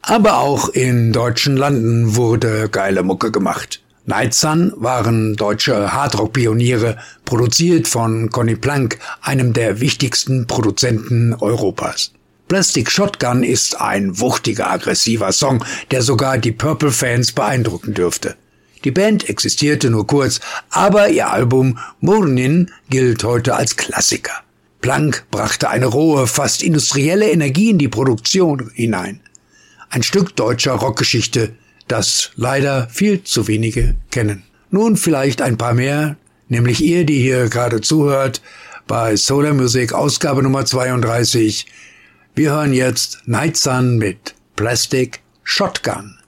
Aber auch in deutschen Landen wurde geile Mucke gemacht. Nightsun waren deutsche Hardrock-Pioniere, produziert von Conny Plank, einem der wichtigsten Produzenten Europas. Plastic Shotgun ist ein wuchtiger, aggressiver Song, der sogar die Purple-Fans beeindrucken dürfte. Die Band existierte nur kurz, aber ihr Album Mornin gilt heute als Klassiker. Plank brachte eine rohe, fast industrielle Energie in die Produktion hinein. Ein Stück deutscher Rockgeschichte, das leider viel zu wenige kennen. Nun vielleicht ein paar mehr, nämlich ihr, die hier gerade zuhört, bei Solar Music Ausgabe Nummer 32. Wir hören jetzt Nightsun mit Plastic Shotgun.